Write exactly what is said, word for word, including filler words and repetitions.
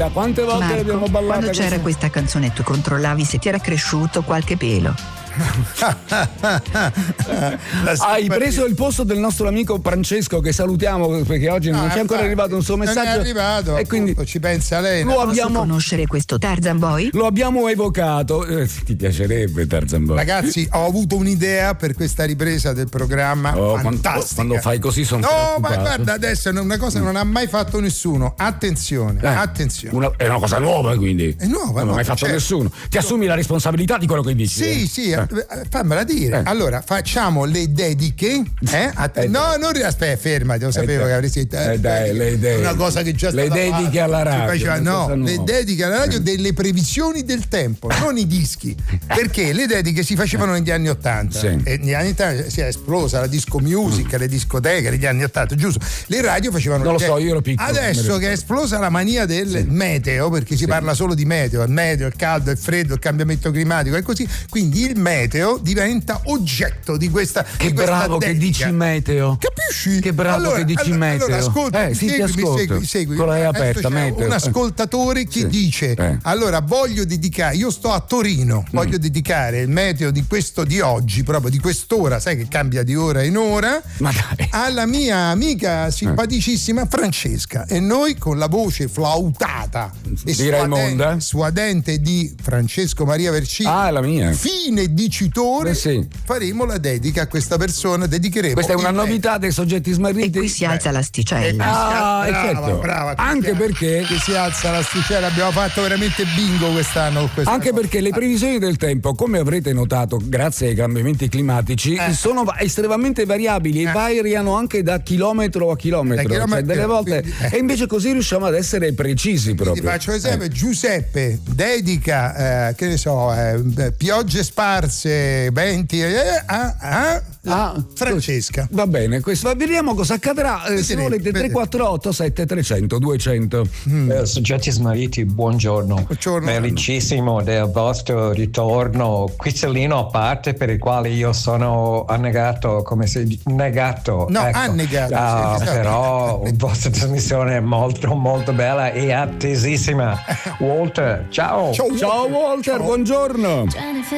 Amica, quante volte Marco, l'abbiamo ballata? Quando c'era questa canzone tu controllavi se ti era cresciuto qualche pelo. Hai preso il posto del nostro amico Francesco, che salutiamo perché oggi non ah, ci è ancora arrivato un suo messaggio. Non è arrivato, e quindi ci pensa lei. Lo Posso abbiamo conoscere questo Tarzan Boy? Lo abbiamo evocato. Eh, ti piacerebbe Tarzan Boy? Ragazzi, ho avuto un'idea per questa ripresa del programma. Oh, fantastica. Quando, quando fai così sono No, preoccupato. ma guarda, adesso è una cosa che non ha mai fatto nessuno. Attenzione, Eh, attenzione. Una, è una cosa nuova, quindi. È nuova, non l'ha no, mai fatto certo. nessuno. Ti assumi la responsabilità di quello che dici? Sì, eh? sì, eh. fammela dire. Eh. Allora, facciamo le dediche. Eh? Att- Eh, no, non aspetta, fermati, lo sapevo dai. che avresti Eh, dai, le dediche. una cosa che già Le stata dediche fatta. alla radio, Si faceva- una no, cosa le nuova. dediche alla radio delle previsioni del tempo, non i dischi. Perché le dediche si facevano negli anni Ottanta. Sì. E negli anni Ottanta si è esplosa la disco music, le discoteche negli anni Ottanta, giusto? Le radio facevano Non lo le so, dediche. io ero piccolo. Adesso che è esplosa la mania del Sì. meteo, perché si Sì. parla solo di meteo, il meteo, il caldo, il freddo, il cambiamento climatico e così, quindi il meteo diventa oggetto di questa Che di questa bravo che dedica. dici meteo. Capisci? Che bravo allora, che dici allora, meteo. Allora, ascolta, Eh, sì, ti seguimi, ascolto. segui, segui. Con l'hai Adesso aperta, c'è meteo. un ascoltatore che Sì. dice: Eh. allora voglio dedicare, io sto a Torino, Mm. voglio dedicare il meteo di questo di oggi, proprio di quest'ora, sai che cambia di ora in ora, Ma dai. alla mia amica simpaticissima Francesca. E noi con la voce flautata e Di Raimonda? suadente, suadente di Francesco Maria Vercini, Ah, è la mia. fine dicitore, Eh sì. faremo la dedica a questa persona, dedicheremo Questa è una il novità dei soggetti smarriti. E qui si alza l'asticella. Ah, brava, certo. brava, Anche che- perché che si alza l'asticella, abbiamo fatto veramente bingo quest'anno con questa Anche cosa. perché le previsioni del tempo, come avrete notato grazie ai cambiamenti climatici, Eh. sono va- estremamente variabili e Eh. variano anche da chilometro a chilometro. Da chilometro, Cioè, delle volte quindi, eh. e invece così riusciamo ad essere precisi Ti proprio. faccio esempio, Eh. Giuseppe dedica, eh, che ne so, eh, piogge sparse, venti, eh, a, a Ah, Francesca. Va bene, questo. Vediamo cosa accadrà. Eh, se Vedremo, volete tre vedremo. quattro otto sette trecento duecento. Eh, soggetti smarriti, buongiorno. Buongiorno. Felicissimo del vostro ritorno. Quizellino a parte per il quale io sono annegato, come si dice? Negato. No, ecco. annegato, Ah, sì, esatto. però la vostra trasmissione è molto molto bella e attesissima. Walter, ciao. Ciao, Ciao Walter, buongiorno.